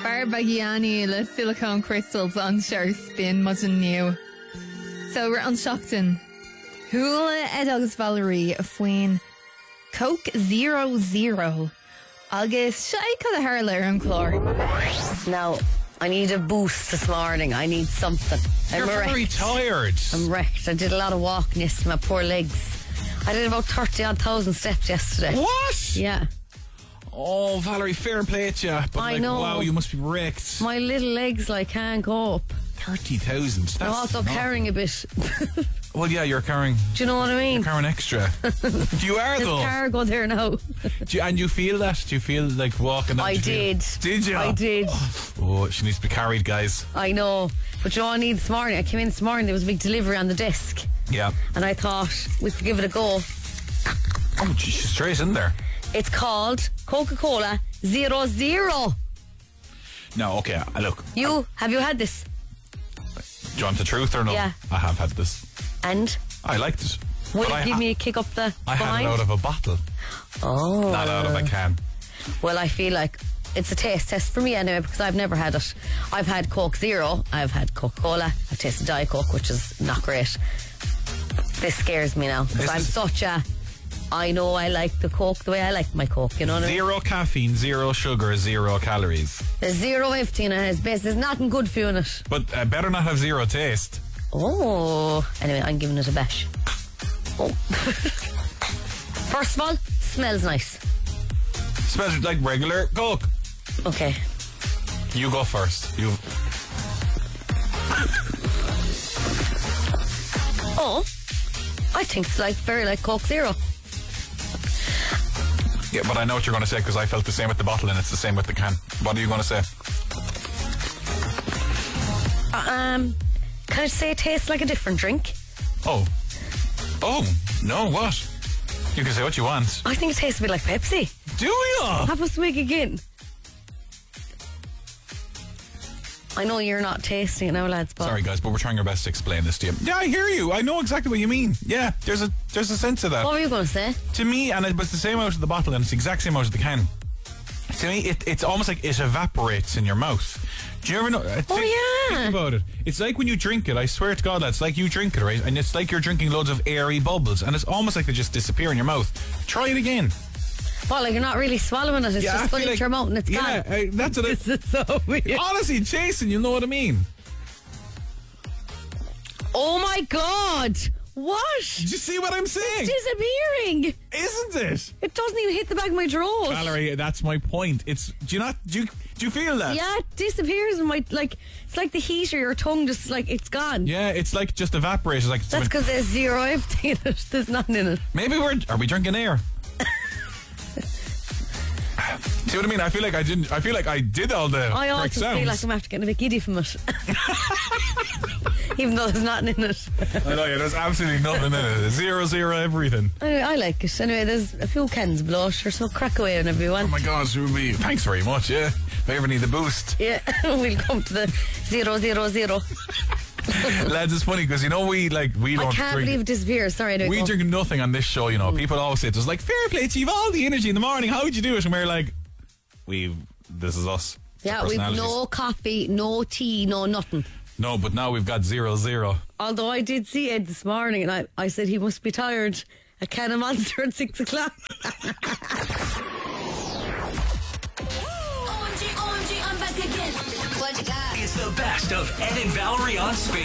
Barbagiani le silicone crystals an seir spin mod an new. So we're an seachtain. Hula Edogs Valerie Fween Coke 00 agus Shaika the Harler and Clore. Now, I need a boost this morning. I need something. You're very tired. I'm wrecked. I did a lot of walking yesterday, my poor legs. I did about 30,000 steps yesterday. What? Yeah. Oh, Valerie, fair play to you. But I know. Wow, you must be wrecked. My little legs, can't go up. 30,000. I'm also carrying a bit. Well, yeah, you're carrying. Do you know what I mean? You're carrying extra. You are, There's though. cargo there now. And you feel that? Do you feel like walking down I the field? did. Did you? I did. Oh, she needs to be carried, guys. I know. But you know what I need this morning? I came in this morning, there was a big delivery on the desk. Yeah. And I thought we could give it a go. Oh, she's straight in there. It's called Coca-Cola 00. No, okay, look. Have you had this? Do you want the truth or no? Yeah. I have had this. And? I liked it. Will But it give me a kick up the I had behind? it out of a bottle, Oh. not out of a can. Well, I feel like it's a taste test for me anyway, because I've never had it. I've had Coke Zero, I've had Coca-Cola, I've tasted Diet Coke, which is not great. This scares me now, because I know I like the Coke the way I like my Coke, you know what I mean? 0 caffeine, 0 sugar, 0 calories. There's zero everything in it, there's nothing good for you in it. But better not have 0 taste. Oh. Anyway, I'm giving it a bash. Oh. First of all, smells nice. Smells like regular Coke. Okay. You go first. Oh, I think it's very like Coke Zero. Yeah, but I know what you're going to say, because I felt the same with the bottle and it's the same with the can. What are you going to say? Can I say it tastes like a different drink? Oh, no, what? You can say what you want. I think it tastes a bit like Pepsi. Do you? Have a swig again. I know you're not tasting it now, lads, but... Sorry, guys, but we're trying our best to explain this to you. Yeah, I hear you. I know exactly what you mean. Yeah, there's a sense of that. What were you going to say? To me, and it was the same out of the bottle and it's the exact same out of the can. To me, it's almost like it evaporates in your mouth. Do you ever know? Think about it. It's like when you drink it, I swear to God, it's like you drink it, right? And it's like you're drinking loads of airy bubbles, and it's almost like they just disappear in your mouth. Try it again. Well, like you're not really swallowing it, it's just going into your mouth and it's gone. Yeah, that's what This is so weird. Honestly, Jason, you know what I mean. Oh my God! What? Did you see what I'm saying? It's disappearing! Isn't it? It doesn't even hit the back of my throat. Valerie, that's my point. Do you feel that? Yeah, it disappears in my, it's like the heat or your tongue just, it's gone. Yeah, it's like just evaporates. Like That's because there's zero everything in it. There's nothing in it. Maybe are we drinking air? See what I mean? I feel like I did all the I correct also sounds. feel like I'm after getting a bit giddy from it. Even though there's nothing in it. I know, yeah, there's absolutely nothing in it. 0 everything. I like it. Anyway, there's a few cans below it, so crack away whenever you want. Oh my God, Ruby. Thanks very much, yeah. If I ever need the boost. Yeah, we'll come to the 000. Lads, it's funny because we don't I drink. can't believe it disappears. Sorry, anyway, We drink nothing on this show, you know. People always say it's like, fair play to you, you've all the energy in the morning. How would you do it? And we're like, this is us. Yeah, we've no coffee, no tea, no nothing. No, but now we've got 0. Although I did see Ed this morning and I said he must be tired. A can of Monster at 6 o'clock. OMG, I'm back again. What you got? It's the best of Ed and Valerie on Space.